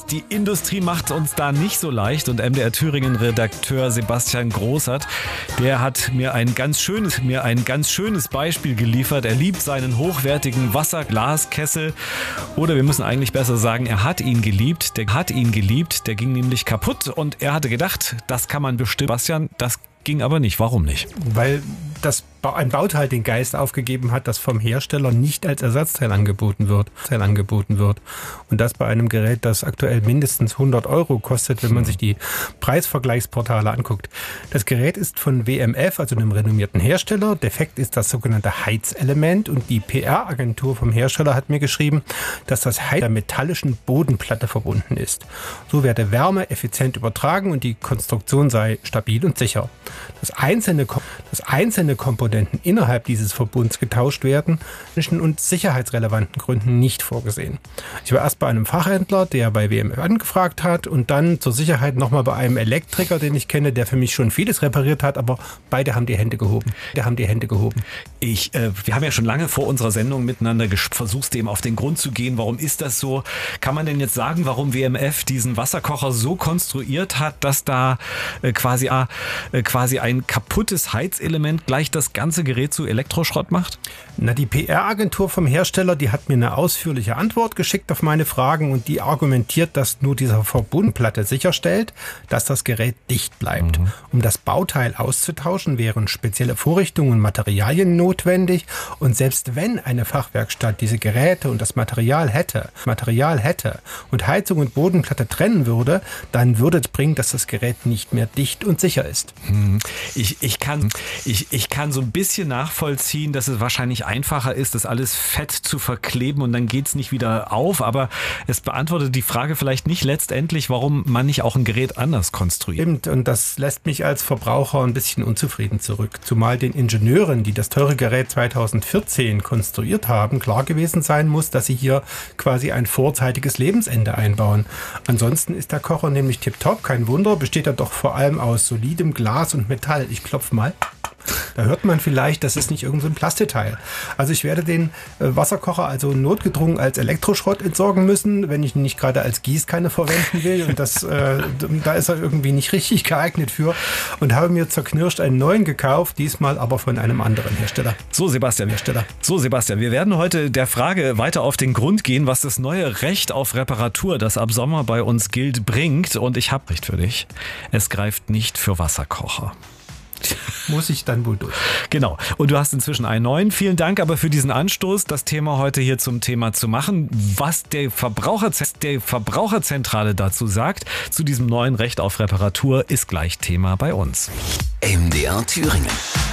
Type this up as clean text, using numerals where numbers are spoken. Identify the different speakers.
Speaker 1: Die Industrie macht uns da nicht so leicht und MDR Thüringen-Redakteur Sebastian Großert, der hat mir ein ganz schönes Beispiel geliefert. Er liebt seinen hochwertigen Wasserglaskessel, oder wir müssen eigentlich besser sagen, er hat ihn geliebt. Der ging nämlich kaputt und er hatte gedacht, das kann man bestimmen. Sebastian, das ging aber nicht. Warum nicht?
Speaker 2: Weil ein Bauteil den Geist aufgegeben hat, das vom Hersteller nicht als Ersatzteil angeboten wird. Und das bei einem Gerät, das aktuell mindestens 100 € kostet, wenn man sich die Preisvergleichsportale anguckt. Das Gerät ist von WMF, also einem renommierten Hersteller. Defekt ist das sogenannte Heizelement und die PR-Agentur vom Hersteller hat mir geschrieben, dass das Heiz der metallischen Bodenplatte verbunden ist. So werde Wärme effizient übertragen und die Konstruktion sei stabil und sicher. Dass einzelne Komponenten innerhalb dieses Verbunds getauscht werden, ist und sicherheitsrelevanten Gründen nicht vorgesehen. Ich war erst bei einem Fachhändler, der bei WMF angefragt hat, und dann zur Sicherheit nochmal bei einem Elektriker, den ich kenne, der für mich schon vieles repariert hat, aber beide haben die Hände gehoben. Wir haben ja schon lange vor unserer Sendung miteinander versucht, dem auf den Grund zu gehen. Warum ist das so? Kann man denn jetzt sagen, warum WMF diesen Wasserkocher so konstruiert hat, dass da quasi ein kaputtes Heizelement gleich das ganze Gerät zu Elektroschrott macht? Die PR-Agentur vom Hersteller, die hat mir eine ausführliche Antwort geschickt auf meine Fragen und die argumentiert, dass nur diese Verbundplatte sicherstellt, dass das Gerät dicht bleibt. Um das Bauteil auszutauschen, wären spezielle Vorrichtungen und Materialien notwendig, und selbst wenn eine Fachwerkstatt diese Geräte und das Material hätte und Heizung und Bodenplatte trennen würde, dann würde es bringen, dass das Gerät nicht mehr dicht und sicher ist.
Speaker 1: Ich kann so ein bisschen nachvollziehen, dass es wahrscheinlich einfacher ist, das alles fett zu verkleben und dann geht's nicht wieder auf, aber es beantwortet die Frage vielleicht nicht letztendlich, warum man nicht auch ein Gerät anders konstruiert.
Speaker 2: Stimmt, und das lässt mich als Verbraucher ein bisschen unzufrieden zurück, zumal den Ingenieuren, die das teure Gerät 2014 konstruiert haben, klar gewesen sein muss, dass sie hier quasi ein vorzeitiges Lebensende einbauen. Ansonsten ist der Kocher nämlich tipptopp, kein Wunder, besteht er doch vor allem aus solidem Glas und Metall. Ich klopfe mal. Da hört man vielleicht, das ist nicht irgend so ein Plastikteil. Also ich werde den Wasserkocher also notgedrungen als Elektroschrott entsorgen müssen, wenn ich ihn nicht gerade als Gießkanne verwenden will. Und da ist er irgendwie nicht richtig geeignet für. Und habe mir zerknirscht einen neuen gekauft, diesmal aber von einem anderen Hersteller.
Speaker 1: So, Sebastian, wir werden heute der Frage weiter auf den Grund gehen, was das neue Recht auf Reparatur, das ab Sommer bei uns gilt, bringt. Und ich habe Recht für dich. Es greift nicht für Wasserkocher.
Speaker 2: Muss ich dann wohl durch.
Speaker 1: Genau. Und du hast inzwischen einen neuen. Vielen Dank aber für diesen Anstoß, das Thema heute hier zum Thema zu machen. Was der Verbraucherzentrale dazu sagt, zu diesem neuen Recht auf Reparatur, ist gleich Thema bei uns.
Speaker 3: MDR Thüringen.